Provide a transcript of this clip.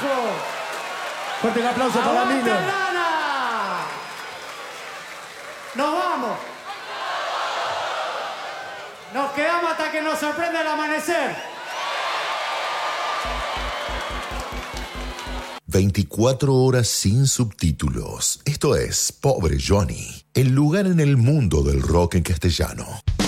Fuerte el aplauso para ¡Aguante, Milo. Lana! ¡Nos vamos! Nos quedamos hasta que nos sorprenda el amanecer. 24 horas sin subtítulos. Esto es Pobre Johnny, el lugar en el mundo del rock en castellano.